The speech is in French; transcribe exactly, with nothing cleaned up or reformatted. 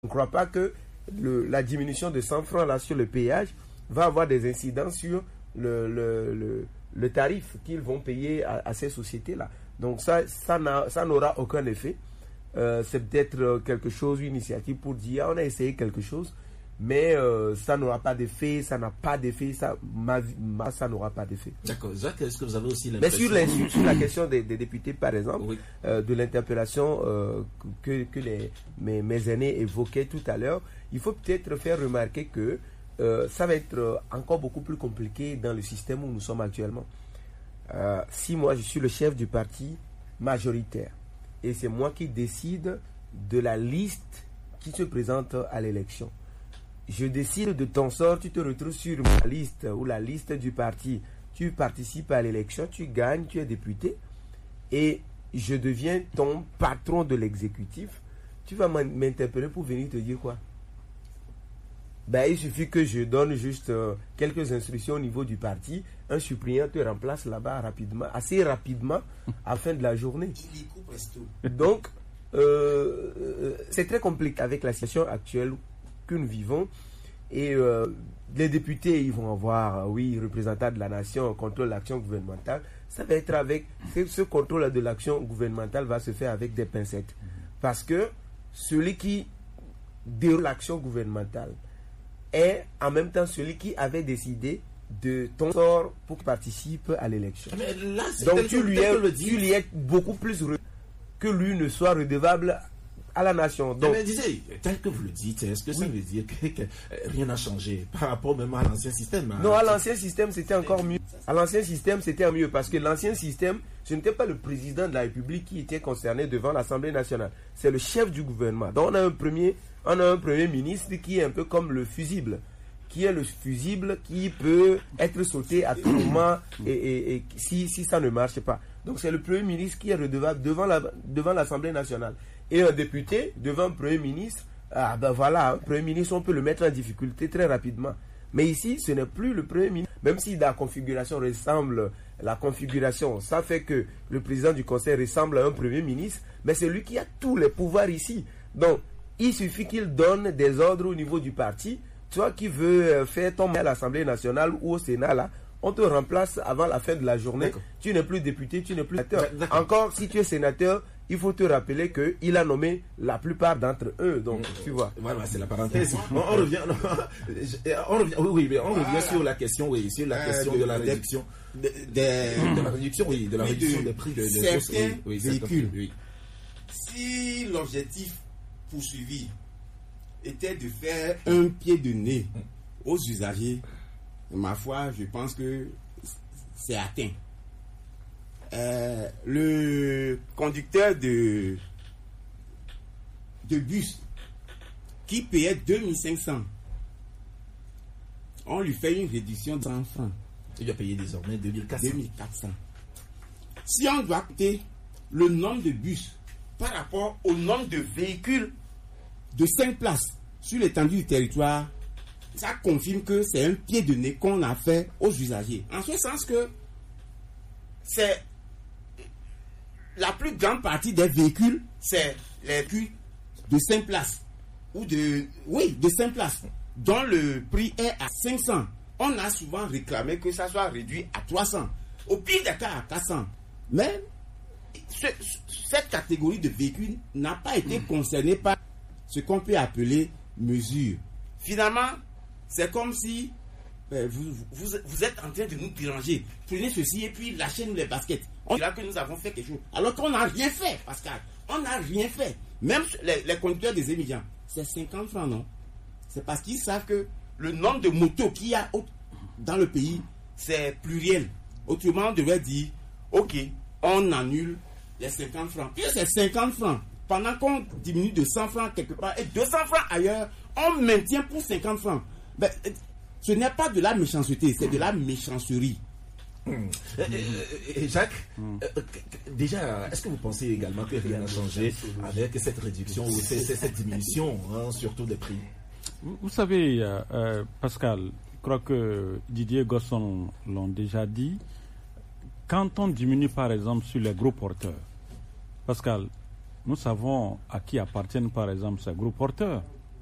ne crois pas que le, la diminution de cent francs là sur le péage va avoir des incidences sur le, le, le, le tarif qu'ils vont payer à, à ces sociétés-là. Donc ça, ça, n'a, ça n'aura aucun effet. Euh, c'est peut-être quelque chose, une initiative pour dire on a essayé quelque chose, mais euh, ça n'aura pas d'effet, ça n'a pas d'effet, ça, ma, ma, ça n'aura pas d'effet. D'accord. Jacques, est-ce que vous avez aussi l'impression... Mais sur, les, sur, sur la question des, des députés, par exemple, oui. euh, de l'interpellation euh, que, que les, mes, mes aînés évoquaient tout à l'heure, il faut peut-être faire remarquer que euh, ça va être encore beaucoup plus compliqué dans le système où nous sommes actuellement. Euh, si moi je suis le chef du parti majoritaire, et c'est moi qui décide de la liste qui se présente à l'élection. Je décide de ton sort, tu te retrouves sur ma liste ou la liste du parti. Tu participes à l'élection, tu gagnes, tu es député et je deviens ton patron de l'exécutif. Tu vas m'interpeller pour venir te dire quoi? Ben, il suffit que je donne juste euh, quelques instructions au niveau du parti. Un suppléant te remplace là-bas rapidement, assez rapidement, à la fin de la journée. Donc, euh, euh, c'est très compliqué avec la situation actuelle que nous vivons. Et euh, les députés, ils vont avoir, oui, représentants de la nation, contrôle l'action gouvernementale. Ça va être avec, ce contrôle de l'action gouvernementale va se faire avec des pincettes. Parce que celui qui déroule l'action gouvernementale est en même temps celui qui avait décidé de ton sort pour qu'il participe à l'élection. Là, donc tu lui, es, tu lui es beaucoup plus re- que lui ne soit redevable à la nation. Donc, mais disais, tel que vous le dites, est-ce que ça oui. veut dire que, que, que rien n'a changé par rapport même à l'ancien système? Non, à l'ancien système, c'était encore mieux. À l'ancien système, c'était mieux parce que l'ancien système, ce n'était pas le président de la République qui était concerné devant l'Assemblée nationale. C'est le chef du gouvernement. Donc on a un premier, on a un premier ministre qui est un peu comme le fusible, qui est le fusible qui peut être sauté à tout moment et, et, et si, si ça ne marche pas. Donc c'est le premier ministre qui est redevable devant la, devant l'Assemblée nationale. Et un député devant un premier ministre, ah ben voilà, un premier ministre, on peut le mettre en difficulté très rapidement. Mais ici, ce n'est plus le premier ministre. Même si la configuration ressemble, la configuration, ça fait que le président du conseil ressemble à un premier ministre, mais c'est lui qui a tous les pouvoirs ici. Donc, il suffit qu'il donne des ordres au niveau du parti. Toi qui veux faire tomber à l'Assemblée nationale ou au Sénat, là, on te remplace avant la fin de la journée. D'accord. Tu n'es plus député, tu n'es plus sénateur. D'accord. Encore, si tu es sénateur, il faut te rappeler qu'il a nommé la plupart d'entre eux. Donc, mmh. tu vois. Voilà, c'est la parenthèse. on, on revient, non, on revient, oui, oui, mais on revient ah, sur la question, oui, sur la question euh, de, de la réduction, de, de, de, de la réduction, oui, de la réduction de, des prix de, de certains oui, oui, véhicules. Oui. Si l'objectif poursuivi était de faire un pied de nez mmh. aux usagers, ma foi, je pense que c'est atteint. Euh, le conducteur de, de bus qui payait deux mille cinq cents, on lui fait une réduction de cent francs. Il va payer désormais deux mille quatre cents. Si on doit coûter le nombre de bus par rapport au nombre de véhicules de cinq places sur l'étendue du territoire, ça confirme que c'est un pied de nez qu'on a fait aux usagers. En ce sens que c'est la plus grande partie des véhicules, c'est les véhicules de cinq places. Ou de, oui, de cinq places, dont le prix est à cinq cents. On a souvent réclamé que ça soit réduit à trois cents. Au pire des cas, à quatre cents. Mais ce, cette catégorie de véhicules n'a pas été concernée par ce qu'on peut appeler mesure. Finalement, c'est comme si euh, vous, vous, vous êtes en train de nous déranger. Prenez ceci et puis lâchez-nous les baskets. On dira que nous avons fait quelque chose. Alors qu'on n'a rien fait, Pascal. On n'a rien fait. Même les, les conducteurs des émigrants, c'est cinquante francs, non? C'est parce qu'ils savent que le nombre de motos qu'il y a dans le pays, c'est pluriel. Autrement, on devrait dire, ok, on annule les cinquante francs. Puis c'est cinquante francs. Pendant qu'on diminue de cent francs quelque part et deux cents francs ailleurs, on maintient pour cinquante francs. Ben, ce n'est pas de la méchanceté, c'est de la méchancerie. Mmh. Euh, euh, Jacques, mmh. euh, déjà, est-ce que vous pensez également que rien n'a changé avec cette réduction ou cette, cette diminution, hein, surtout des prix? Vous, vous savez, euh, euh, Pascal, je crois que Didier Gosson l'ont déjà dit, quand on diminue par exemple sur les gros porteurs, Pascal, nous savons à qui appartiennent par exemple ces gros porteurs.